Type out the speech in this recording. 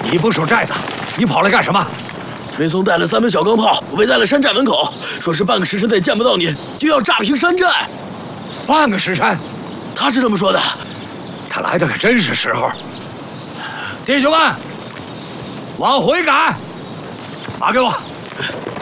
你不守寨子，你跑来干什么？ 梅松带了3门小钢炮，围在了山寨门口，说是半个时辰内见不到你，就要炸平山寨。 半个时辰？ 他是这么说的。 他来的可真是时候。弟兄们，往回赶！马给我。